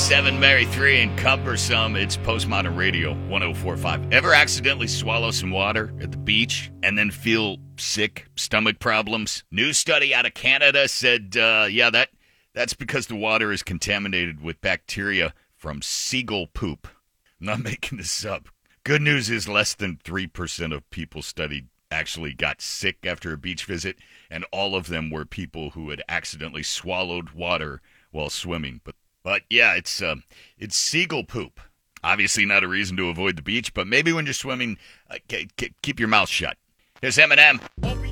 7 Mary 3 and Cumbersome. It's Postmodern Radio 104.5. Ever accidentally swallow some water at the beach and then feel sick, stomach problems? New study out of Canada said, that's because the water is contaminated with bacteria from seagull poop. I'm not making this up. Good news is less than 3% of people studied actually got sick after a beach visit, and all of them were people who had accidentally swallowed water while swimming. But yeah, it's seagull poop. Obviously not a reason to avoid the beach, but maybe when you're swimming, keep your mouth shut. Here's Eminem.